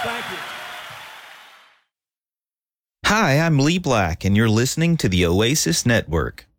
Thank you. Hi, I'm Lee Black, and you're listening to the Oasis Network.